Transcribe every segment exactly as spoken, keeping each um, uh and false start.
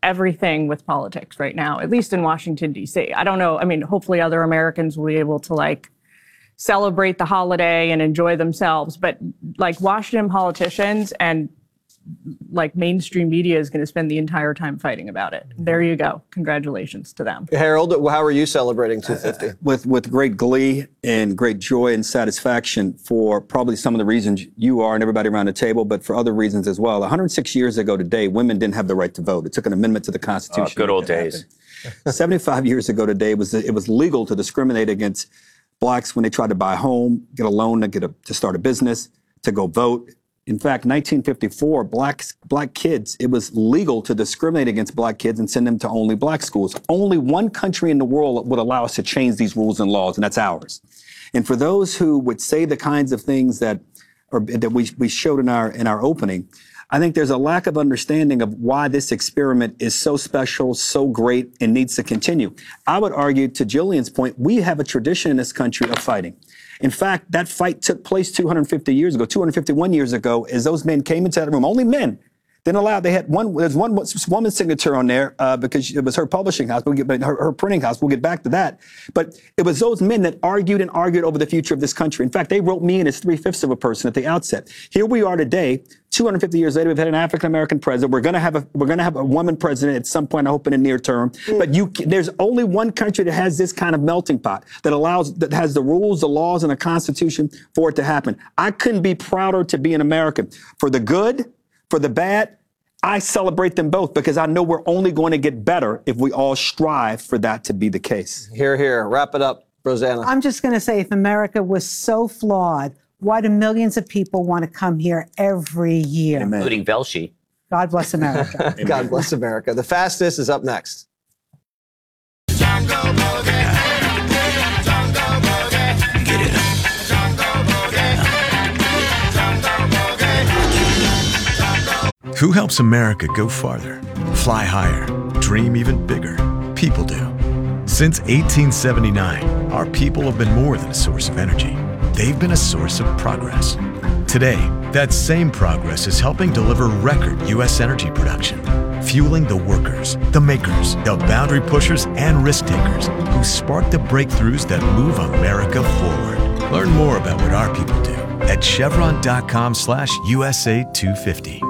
everything with politics right now, at least in Washington, D C. I don't know. I mean, hopefully other Americans will be able to like celebrate the holiday and enjoy themselves. But like Washington politicians and like mainstream media is going to spend the entire time fighting about it. There you go. Congratulations to them. Harold, how are you celebrating two fifty? Uh, with with great glee and great joy and satisfaction for probably some of the reasons you are and everybody around the table, but for other reasons as well. one hundred six years ago today, women didn't have the right to vote. It took an amendment to the Constitution. Oh, good old days. seventy-five years ago today, it was it was legal to discriminate against blacks when they tried to buy a home, get a loan to get a, to start a business, to go vote. In fact, nineteen fifty-four, blacks, black kids, it was legal to discriminate against black kids and send them to only black schools. Only one country in the world would allow us to change these rules and laws, and that's ours. And for those who would say the kinds of things that or, that we, we showed in our in our opening, I think there's a lack of understanding of why this experiment is so special, so great, and needs to continue. I would argue, to Jillian's point, we have a tradition in this country of fighting. In fact, that fight took place two hundred fifty years ago, two hundred fifty-one years ago, as those men came into that room, only men. Then allowed, they had one, there's one woman's signature on there uh, because it was her publishing house, we'll get, her, her printing house, we'll get back to that. But it was those men that argued and argued over the future of this country. In fact, they wrote me in as three-fifths of a person at the outset. Here we are today, two hundred fifty years later, we've had an African-American president. We're gonna have a, we're gonna have a woman president at some point, I hope in the near term. Mm. But you, there's only one country that has this kind of melting pot that allows, that has the rules, the laws, and the Constitution for it to happen. I couldn't be prouder to be an American. For the good, for the bad, I celebrate them both because I know we're only going to get better if we all strive for that to be the case. Here, here. Wrap it up, Rosanna. I'm just going to say, if America was so flawed, why do millions of people want to come here every year? Amen. Including Velshi. God bless America. God bless America. The fastest is up next. Who helps America go farther, fly higher, dream even bigger? People do. Since eighteen seventy-nine, our people have been more than a source of energy. They've been a source of progress. Today, that same progress is helping deliver record U S energy production, fueling the workers, the makers, the boundary pushers, and risk takers who spark the breakthroughs that move America forward. Learn more about what our people do at chevron.com slash USA 250.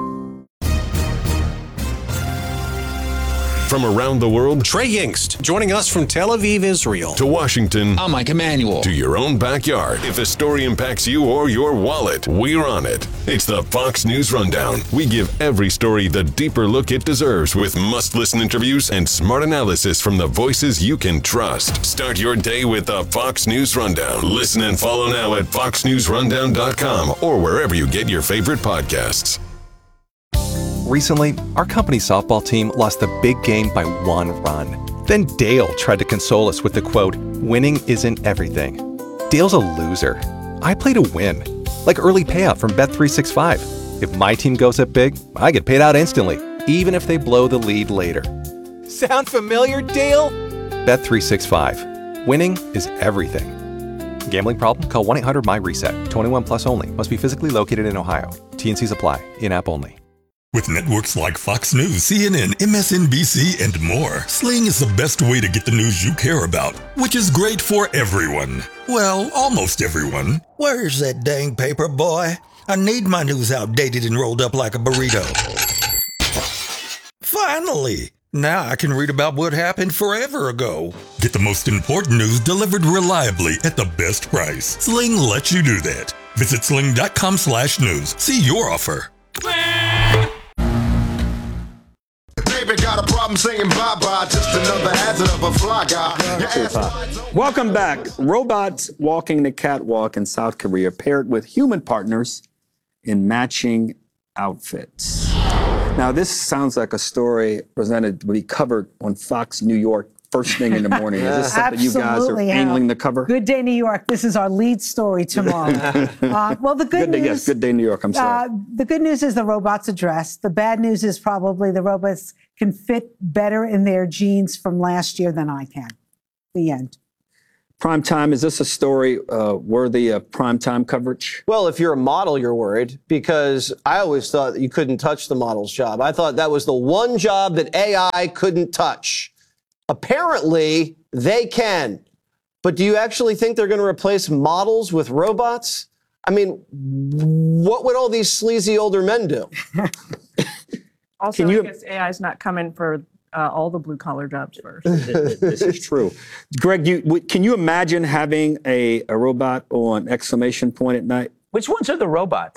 From around the world, Trey Yingst, joining us from Tel Aviv, Israel. To Washington. I'm Mike Emanuel. To your own backyard. If a story impacts you or your wallet, we're on it. It's the Fox News Rundown. We give every story the deeper look it deserves with must-listen interviews and smart analysis from the voices you can trust. Start your day with the Fox News Rundown. Listen and follow now at fox news rundown dot com or wherever you get your favorite podcasts. Recently, our company's softball team lost the big game by one run. Then Dale tried to console us with the quote, "Winning isn't everything." Dale's a loser. I play to win. Like early payout from Bet three sixty-five. If my team goes up big, I get paid out instantly, even if they blow the lead later. Sound familiar, Dale? Bet three sixty-five. Winning is everything. Gambling problem? Call one eight hundred my reset. twenty-one plus only. Must be physically located in Ohio. T and Cs apply. In-app only. With networks like Fox News, C N N, M S N B C, and more, Sling is the best way to get the news you care about, which is great for everyone. Well, almost everyone. Where's that dang paper, boy? I need my news outdated and rolled up like a burrito. Finally! Now I can read about what happened forever ago. Get the most important news delivered reliably at the best price. Sling lets you do that. Visit sling.com slash news. See your offer. Got a problem saying bye-bye, just another hazard of a fly guy. Welcome back. Robots walking the catwalk in South Korea paired with human partners in matching outfits. Now, this sounds like a story presented to be covered on Fox New York first thing in the morning. Is this something Absolutely, you guys are angling to cover? Good Day New York. This is our lead story tomorrow. uh, well, the good, good day, news. Yes, Good Day New York. I'm sorry. Uh, the good news is the robots are dressed. The bad news is probably the robots can fit better in their jeans from last year than I can. The end. Prime time, is this a story uh, worthy of prime time coverage? Well, if you're a model, you're worried, because I always thought that you couldn't touch the model's job. I thought that was the one job that A I couldn't touch. Apparently, they can. But do you actually think they're going to replace models with robots? I mean, what would all these sleazy older men do? Also, Can you- I guess A I's not coming for uh, all the blue-collar jobs first. This is true. Greg, you, w- can you imagine having a, a robot on exclamation point at night? Which ones are the robots?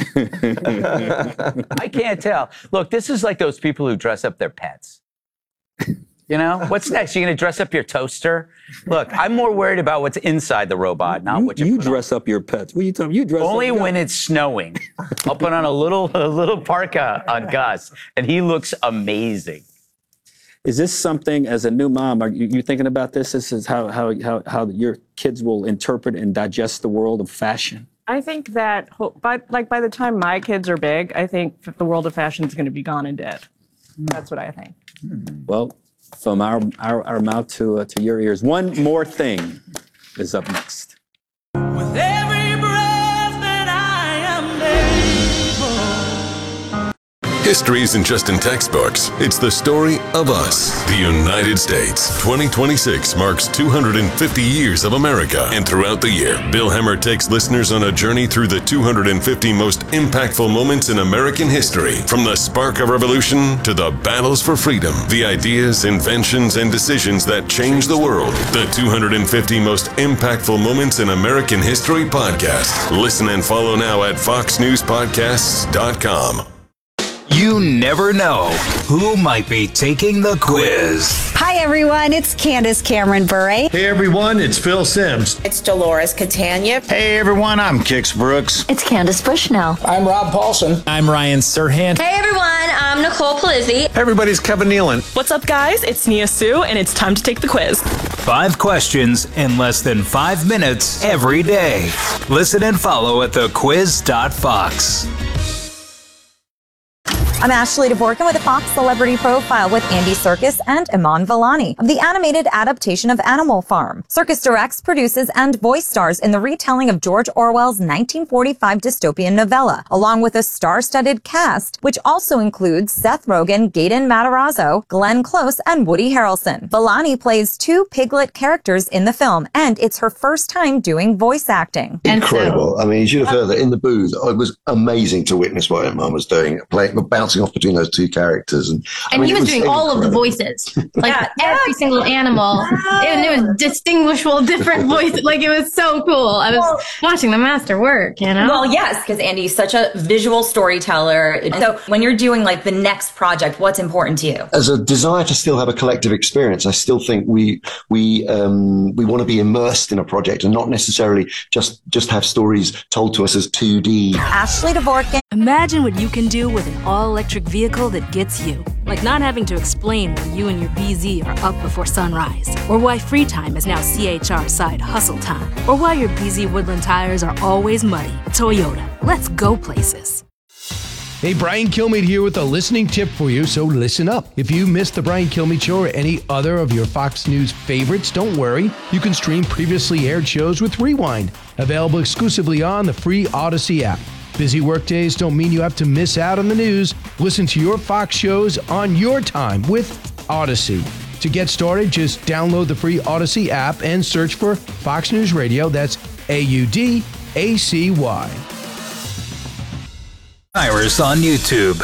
I can't tell. Look, this is like those people who dress up their pets. You know, what's next? You're going to dress up your toaster? Look, I'm more worried about what's inside the robot, not You, what you, you put dress up your pets. What are you talking? You dress Only up when it's snowing. I'll put on a little a little parka on Gus, and he looks amazing. Is this something, as a new mom, are you, you thinking about this? This is how, how, how, how your kids will interpret and digest the world of fashion? I think that, ho- by, like, by the time my kids are big, I think the world of fashion is going to be gone and dead. That's what I think. Well, from our, our, our mouth to, uh, to your ears. One more thing is up next. With every breath that I am able. History isn't just in textbooks, it's the story of us, the United States. twenty twenty-six marks two hundred fifty years of America, and throughout the year, Bill Hemmer takes listeners on a journey through the two hundred fifty most impactful moments in American history. From the spark of revolution to the battles for freedom, the ideas, inventions, and decisions that changed the world. The two hundred fifty most impactful moments in American history podcast. Listen and follow now at fox news podcasts dot com. You never know who might be taking the quiz. Hi, everyone. It's Candace Cameron Bure. Hey, everyone. It's Phil Sims. It's Dolores Catania. Hey, everyone. I'm Kix Brooks. It's Candace Bushnell. I'm Rob Paulson. I'm Ryan Serhant. Hey, everyone. I'm Nicole Polizzi. Hey, everybody's Kevin Nealon. What's up, guys? It's Nia Sue, and it's time to take the quiz. Five questions in less than five minutes every day. Listen and follow at the quiz dot fox. I'm Ashley Dvorkin with a Fox Celebrity Profile with Andy Serkis and Iman Vellani of the animated adaptation of Animal Farm. Serkis directs, produces, and voice stars in the retelling of George Orwell's nineteen forty-five dystopian novella, along with a star-studded cast, which also includes Seth Rogen, Gaten Matarazzo, Glenn Close, and Woody Harrelson. Vellani plays two piglet characters in the film, and it's her first time doing voice acting. Incredible. I mean, you should have heard that in the booth. It was amazing to witness what Iman was doing, playing, bouncing off between those two characters. And, and I mean, he was, was doing incredible. all of the voices, like yeah, every yeah. single animal. And it was distinguishable, different voices. Like, it was so cool. I was well, watching the master work, you know? Well, yes, because Andy's such a visual storyteller. So when you're doing like the next project, what's important to you? As a desire to still have a collective experience, I still think we we um, we want to be immersed in a project and not necessarily just just have stories told to us as two D. Ashley Dvorkin. Imagine what you can do with an all-electric vehicle that gets you. Like not having to explain why you and your B Z are up before sunrise, or why free time is now C H R side hustle time, or why your B Z Woodland tires are always muddy. Toyota, let's go places. Hey, Brian Kilmeade here with a listening tip for you, so listen up. If you missed the Brian Kilmeade Show or any other of your Fox News favorites, don't worry. You can stream previously aired shows with Rewind, available exclusively on the free Odyssey app. Busy workdays don't mean you have to miss out on the news. Listen to your Fox shows on your time with Odyssey. To get started, just download the free Odyssey app and search for Fox News Radio. That's A U D A C Y. Iris on YouTube.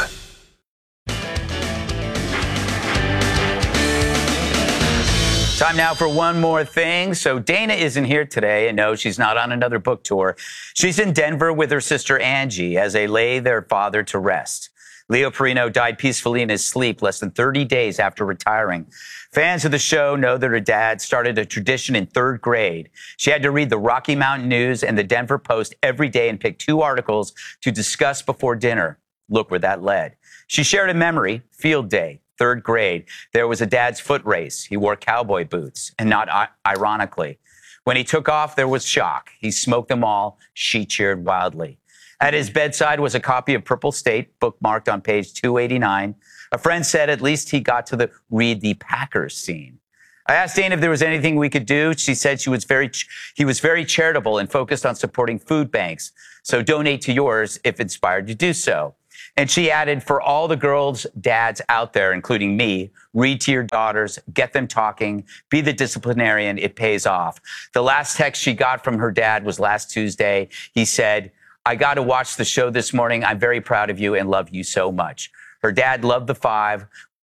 Time now for one more thing. So Dana isn't here today, and no, she's not on another book tour. She's in Denver with her sister Angie as they lay their father to rest. Leo Perino died peacefully in his sleep less than thirty days after retiring. Fans of the show know that her dad started a tradition in third grade. She had to read the Rocky Mountain News and the Denver Post every day and pick two articles to discuss before dinner. Look where that led. She shared a memory, field day, third grade. There was a dad's foot race. He wore cowboy boots, and not ironically. When he took off, there was shock. He smoked them all. She cheered wildly. At his bedside was a copy of Purple State, bookmarked on page two eighty-nine. A friend said at least he got to the read the Packers scene. I asked Dana if there was anything we could do. She said she was very, he was very charitable and focused on supporting food banks. So donate to yours if inspired to do so. And she added, for all the girls' dads out there, including me, read to your daughters, get them talking, be the disciplinarian. It pays off. The last text she got from her dad was last Tuesday. He said, I got to watch the show this morning. I'm very proud of you and love you so much. Her dad loved the five.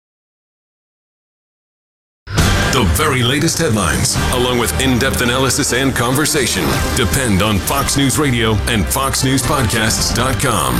The very latest headlines, along with in-depth analysis and conversation, depend on Fox News Radio and fox news podcasts dot com.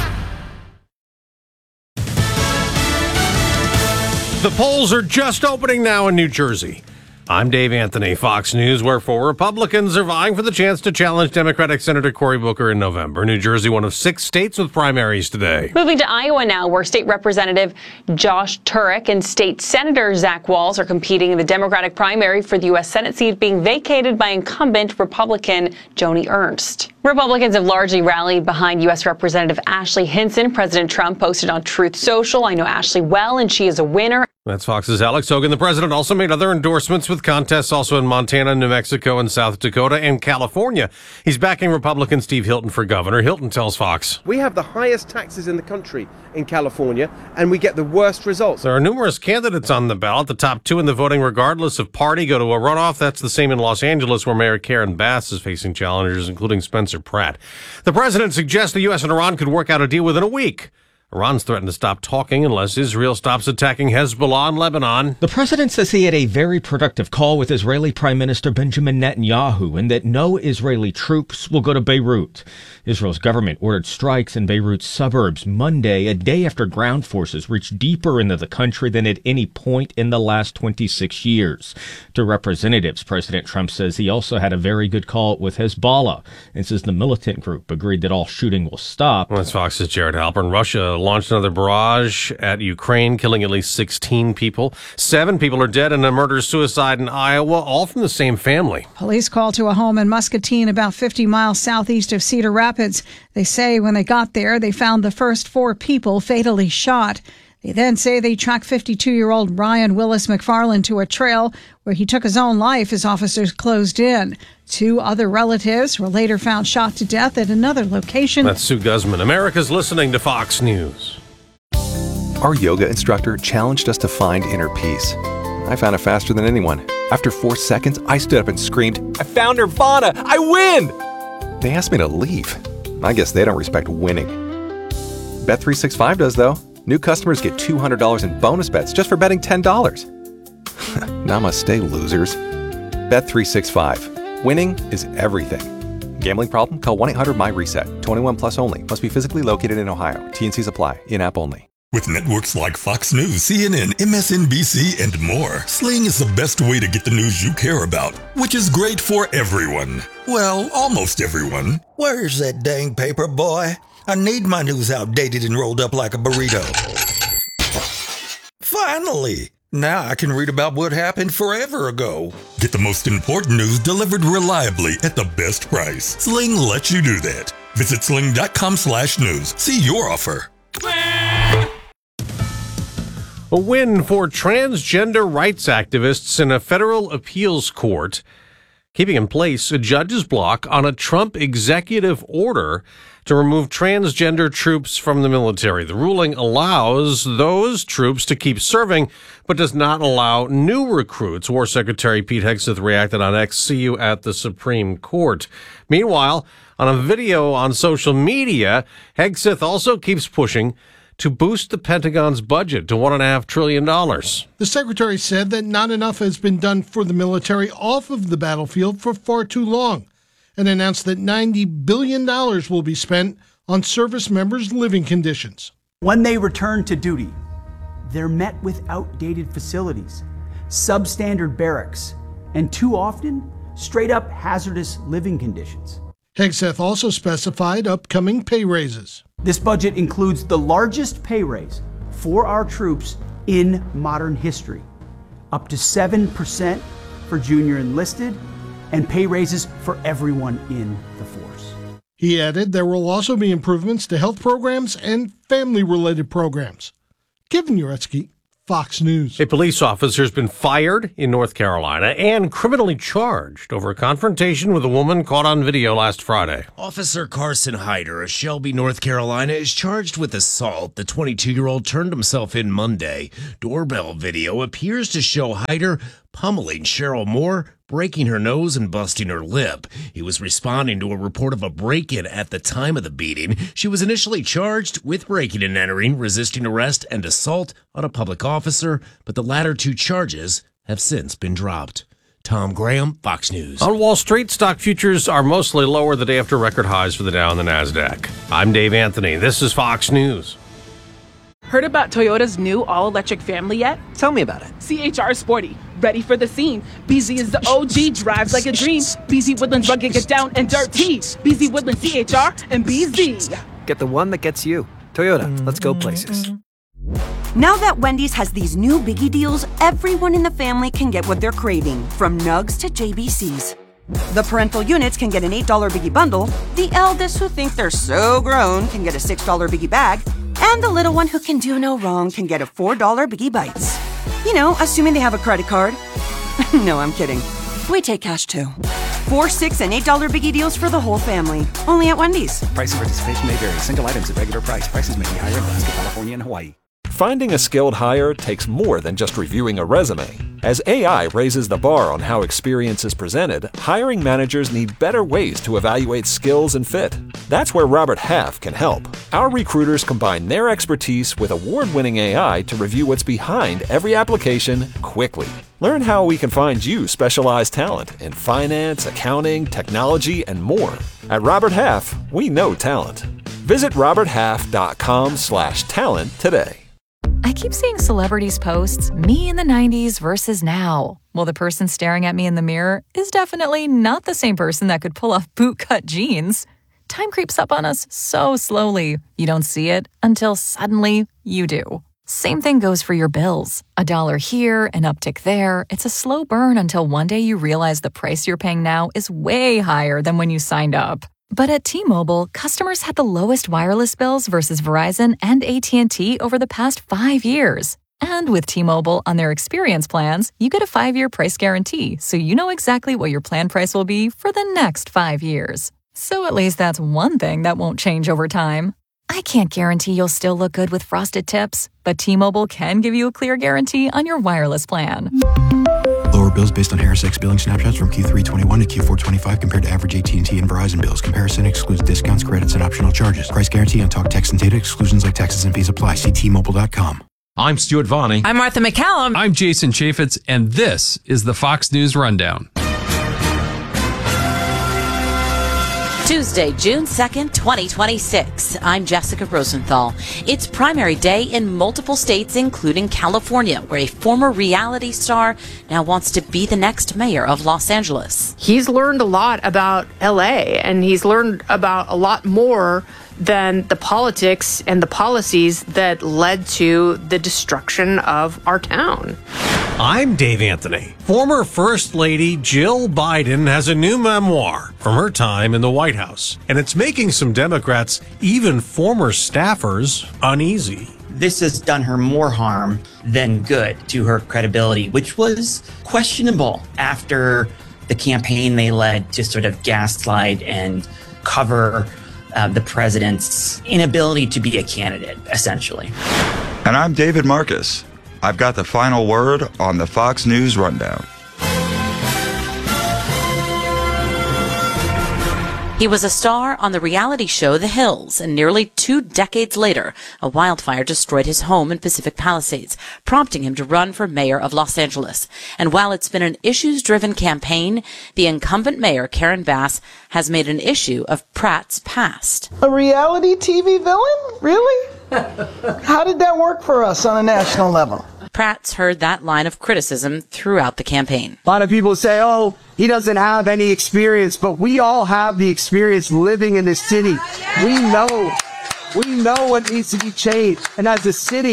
The polls are just opening now in New Jersey. I'm Dave Anthony, Fox News, where four Republicans are vying for the chance to challenge Democratic Senator Cory Booker in November. New Jersey, one of six states with primaries today. Moving to Iowa now, where State Representative Josh Turek and State Senator Zach Walz are competing in the Democratic primary for the U S Senate seat being vacated by incumbent Republican Joni Ernst. Republicans have largely rallied behind U S Representative Ashley Hinson. President Trump posted on Truth Social, I know Ashley well, and she is a winner. That's Fox's Alex Hogan. The president also made other endorsements with contests also in Montana, New Mexico, and South Dakota and California. He's backing Republican Steve Hilton for governor. Hilton tells Fox. We have the highest taxes in the country in California, and we get the worst results. There are numerous candidates on the ballot. The top two in the voting, regardless of party, go to a runoff. That's the same in Los Angeles, where Mayor Karen Bass is facing challengers, including Spencer Pratt. The president suggests the U S and Iran could work out a deal within a week. Iran's threatened to stop talking unless Israel stops attacking Hezbollah in Lebanon. The president says he had a very productive call with Israeli Prime Minister Benjamin Netanyahu and that no Israeli troops will go to Beirut. Israel's government ordered strikes in Beirut's suburbs Monday, a day after ground forces reached deeper into the country than at any point in the last twenty-six years. To representatives, President Trump says he also had a very good call with Hezbollah and says the militant group agreed that all shooting will stop. Well, that's Fox's Jared Halpern. Russia launched another barrage at Ukraine, killing at least sixteen people. Seven people are dead in a murder-suicide in Iowa, all from the same family. Police called to a home in Muscatine, about fifty miles southeast of Cedar Rapids. They say when they got there, they found the first four people fatally shot. They then say they tracked fifty-two-year-old Ryan Willis McFarland to a trail where he took his own life as officers closed in. Two other relatives were later found shot to death at another location. That's Sue Guzman. America's listening to Fox News. Our yoga instructor challenged us to find inner peace. I found it faster than anyone. After four seconds, I stood up and screamed, I found Nirvana! I win! They asked me to leave. I guess they don't respect winning. Bet three sixty-five does, though. New customers get two hundred dollars in bonus bets just for betting ten dollars. Namaste, losers. Bet three sixty-five. Winning is everything. Gambling problem? Call one eight hundred my reset. twenty-one plus only. Must be physically located in Ohio. T and Cs apply. In-app only. With networks like Fox News, C N N, M S N B C, and more, Sling is the best way to get the news you care about, which is great for everyone. Well, almost everyone. Where's that dang paper, boy? I need my news outdated and rolled up like a burrito. Finally! Now I can read about what happened forever ago. Get the most important news delivered reliably at the best price. Sling lets you do that. Visit sling.com slash news. See your offer. A win for transgender rights activists in a federal appeals court, keeping in place a judge's block on a Trump executive order to remove transgender troops from the military. The ruling allows those troops to keep serving, but does not allow new recruits. War Secretary Pete Hegseth reacted on X. See you at the Supreme Court. Meanwhile, on a video on social media, Hegseth also keeps pushing to boost the Pentagon's budget to one point five trillion dollars. The secretary said that not enough has been done for the military off of the battlefield for far too long, and announced that ninety billion dollars will be spent on service members' living conditions. When they return to duty, they're met with outdated facilities, substandard barracks, and too often, straight-up hazardous living conditions. Hegseth also specified upcoming pay raises. This budget includes the largest pay raise for our troops in modern history, up to seven percent for junior enlisted, and pay raises for everyone in the force. He added there will also be improvements to health programs and family-related programs. Kevin Uretsky, Fox News. A police officer has been fired in North Carolina and criminally charged over a confrontation with a woman caught on video last Friday. Officer Carson Hyder of Shelby, North Carolina, is charged with assault. The twenty-two-year-old turned himself in Monday. Doorbell video appears to show Hyder pummeling Cheryl Moore, breaking her nose and busting her lip. He was responding to a report of a break-in at the time of the beating. She was initially charged with breaking and entering, resisting arrest, and assault on a public officer, but the latter two charges have since been dropped. Tom Graham, Fox News. On Wall Street, stock futures are mostly lower the day after record highs for the Dow and the NASDAQ. I'm Dave Anthony. This is Fox News. Heard about Toyota's new all-electric family yet? Tell me about it. C H R Sporty, ready for the scene. B Z is the O G, drives like a dream. B Z Woodlands rugged, get down and dirty. B Z Woodlands, C H R, and B Z. Get the one that gets you. Toyota, let's go places. Now that Wendy's has these new biggie deals, everyone in the family can get what they're craving, from nugs to J B Cs. The parental units can get an eight dollar biggie bundle, the eldest who think they're so grown can get a six dollar biggie bag, and the little one who can do no wrong can get a four dollar Biggie Bites. You know, assuming they have a credit card. No, I'm kidding. We take cash too. Four, six, and eight dollar Biggie deals for the whole family. Only at Wendy's. Price and participation may vary. Single items at regular price. Prices may be higher in Alaska, California, and Hawaii. Finding a skilled hire takes more than just reviewing a resume. As A I raises the bar on how experience is presented, hiring managers need better ways to evaluate skills and fit. That's where Robert Half can help. Our recruiters combine their expertise with award-winning A I to review what's behind every application quickly. Learn how we can find you specialized talent in finance, accounting, technology, and more. At Robert Half, we know talent. Visit roberthalf.com slash talent today. I keep seeing celebrities posts, me in the nineties versus now. Well, the person staring at me in the mirror is definitely not the same person that could pull off bootcut jeans. Time creeps up on us so slowly. You don't see it until suddenly you do. Same thing goes for your bills. A dollar here, an uptick there. It's a slow burn until one day you realize the price you're paying now is way higher than when you signed up. But at T-Mobile, customers had the lowest wireless bills versus Verizon and A T and T over the past five years. And with T-Mobile on their experience plans, you get a five-year price guarantee, so you know exactly what your plan price will be for the next five years. So at least that's one thing that won't change over time. I can't guarantee you'll still look good with frosted tips, but T-Mobile can give you a clear guarantee on your wireless plan. Lower bills based on Harris X billing snapshots from Q three twenty-one to Q four twenty-five compared to average A T and T and Verizon bills. Comparison excludes discounts, credits, and optional charges. Price guarantee on talk, text, and data. Exclusions like taxes and fees apply. See T Mobile dot com. I'm Stuart Vonnie. I'm Martha McCallum. I'm Jason Chaffetz, and this is the Fox News Rundown. Tuesday, June second, twenty twenty-six. I'm Jessica Rosenthal. It's primary day in multiple states, including California, where a former reality star now wants to be the next mayor of Los Angeles. He's learned a lot about L A, and he's learned about a lot more than the politics and the policies that led to the destruction of our town. I'm Dave Anthony. Former First Lady Jill Biden has a new memoir from her time in the White House, and it's making some Democrats, even former staffers, uneasy. This has done her more harm than good to her credibility, which was questionable after the campaign they led to sort of gaslight and cover uh, the president's inability to be a candidate, essentially. And I'm David Marcus. I've got the final word on the Fox News Rundown. He was a star on the reality show The Hills, and nearly two decades later, a wildfire destroyed his home in Pacific Palisades, prompting him to run for mayor of Los Angeles. And while it's been an issues-driven campaign, the incumbent mayor, Karen Bass, has made an issue of Pratt's past. A reality T V villain? Really? How did that work for us on a national level? Pratt's heard that line of criticism throughout the campaign. A lot of people say, oh, he doesn't have any experience, but we all have the experience living in this city. We know, we know what needs to be changed. And as a city,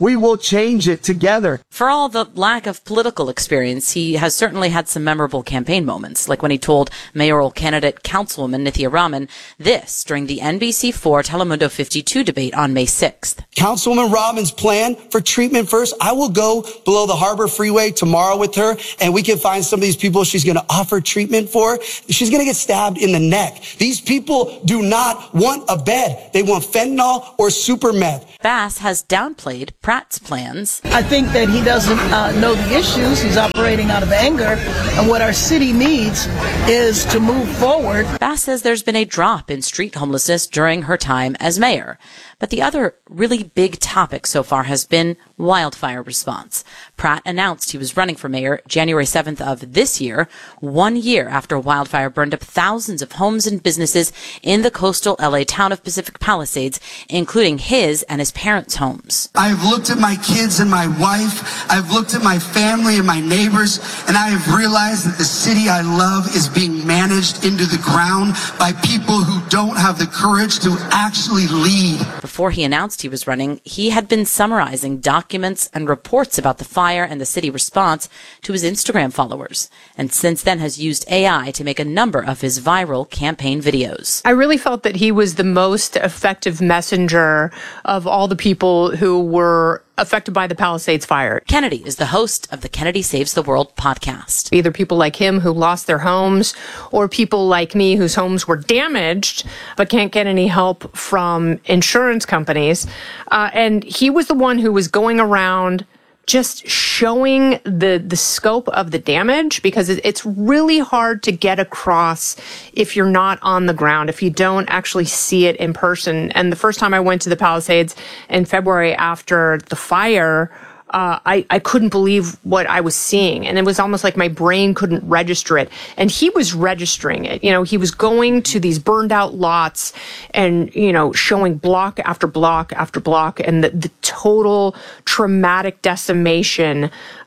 we will change it together. For all the lack of political experience, he has certainly had some memorable campaign moments, like when he told mayoral candidate Councilwoman Nithya Raman this during the N B C four Telemundo fifty-two debate on May sixth. Councilwoman Raman's plan for treatment first, I will go below the Harbor Freeway tomorrow with her, and we can find some of these people she's going to offer treatment for. She's going to get stabbed in the neck. These people do not want a bed. They want fentanyl or super meth. Bass has downplayed Pratt's plans. I think that he doesn't uh, know the issues. He's operating out of anger. And what our city needs is to move forward. Bass says there's been a drop in street homelessness during her time as mayor. But the other really big topic so far has been wildfire response. Pratt announced he was running for mayor January seventh of this year, one year after a wildfire burned up thousands of homes and businesses in the coastal L A town of Pacific Palisades, including his and his parents' homes. I've looked at my kids and my wife. I've looked at my family and my neighbors, and I have realized that the city I love is being managed into the ground by people who don't have the courage to actually lead. Before he announced he was running, he had been summarizing documents and reports about the fire and the city response to his Instagram followers, and since then has used A I to make a number of his viral campaign videos. I really felt that he was the most effective messenger of all the people who were affected by the Palisades fire. Kennedy is the host of the Kennedy Saves the World podcast. Either people like him who lost their homes or people like me whose homes were damaged but can't get any help from insurance companies. Uh, and he was the one who was going around just showing the the scope of the damage, because it, it's really hard to get across if you're not on the ground, if you don't actually see it in person. And the first time I went to the Palisades in February after the fire, Uh, I, I couldn't believe what I was seeing. And it was almost like my brain couldn't register it. And he was registering it. You know, he was going to these burned out lots and, you know, showing block after block after block and the, the total traumatic decimation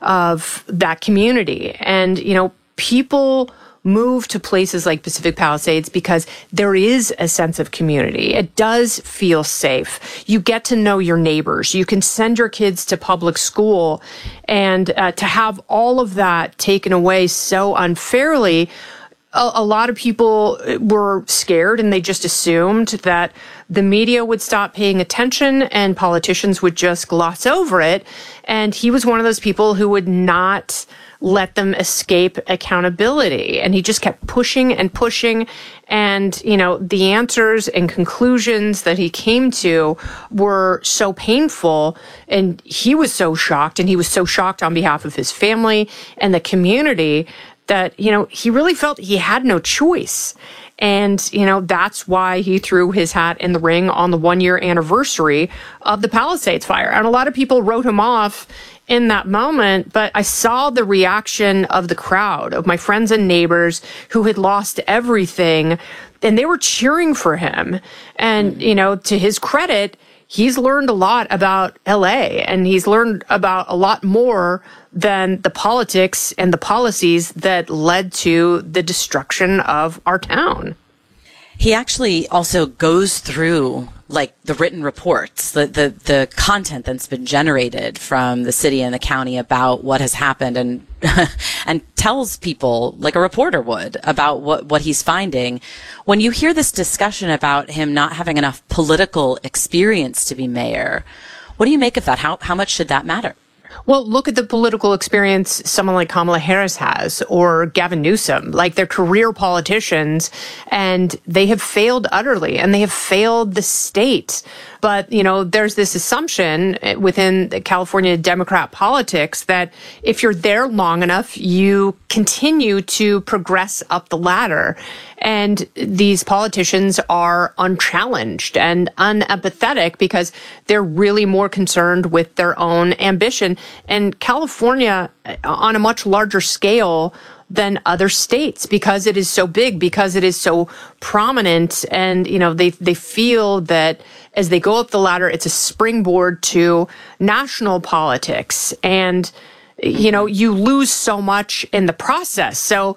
of that community. And, you know, people move to places like Pacific Palisades because there is a sense of community. It does feel safe. You get to know your neighbors. You can send your kids to public school, and uh, to have all of that taken away so unfairly, a, a lot of people were scared, and they just assumed that the media would stop paying attention and politicians would just gloss over it. And he was one of those people who would not let them escape accountability. And he just kept pushing and pushing. And, you know, the answers and conclusions that he came to were so painful. And he was so shocked, and he was so shocked on behalf of his family and the community that, you know, he really felt he had no choice. And, you know, that's why he threw his hat in the ring on the one year anniversary of the Palisades fire. And a lot of people wrote him off in that moment, but I saw the reaction of the crowd, of my friends and neighbors who had lost everything, and they were cheering for him. And, you know, to his credit, he's learned a lot about L A, and he's learned about a lot more than the politics and the policies that led to the destruction of our town. He actually also goes through like the written reports, the, the, the content that's been generated from the city and the county about what has happened, and and tells people, like a reporter would, about what, what he's finding. When you hear this discussion about him not having enough political experience to be mayor, what do you make of that? How how much should that matter? Well, look at the political experience someone like Kamala Harris has, or Gavin Newsom. Like, they're career politicians, and they have failed utterly, and they have failed the state. But, you know, there's this assumption within the California Democrat politics that if you're there long enough, you continue to progress up the ladder. And these politicians are unchallenged and unempathetic because they're really more concerned with their own ambition. And California, on a much larger scale than other states, because it is so big, because it is so prominent, and, you know, they, they feel that as they go up the ladder, it's a springboard to national politics. And, you know, you lose so much in the process. So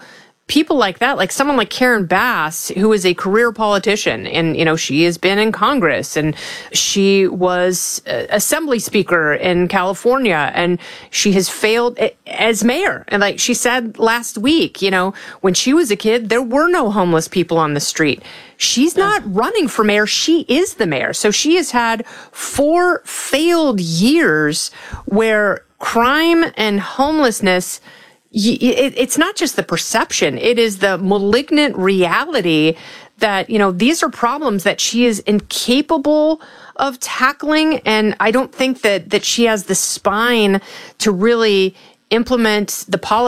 people like that, like someone like Karen Bass, who is a career politician, and, you know, she has been in Congress, and she was uh, assembly speaker in California, and she has failed as mayor. And like she said last week, you know, when she was a kid, there were no homeless people on the street. She's not running for mayor. She is the mayor. So she has had four failed years where crime and homelessness, it's not just the perception. It is the malignant reality that, you know, these are problems that she is incapable of tackling. And I don't think that, that she has the spine to really implement the policy